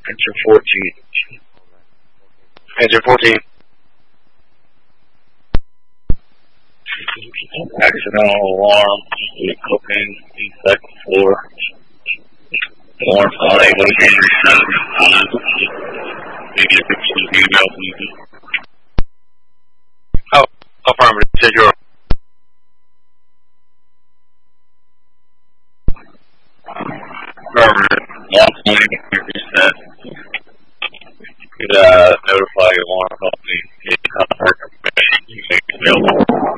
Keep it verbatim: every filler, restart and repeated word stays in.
Engine fourteen. Engine fourteen. Accidental alarm. Cooking. Second floor. Alarm unable to be reset. Maybe a picture of the email, please. Oh, affirmative. Said you're. Affirmative. Alarm unable to be reset. Could uh, notify your alarm call.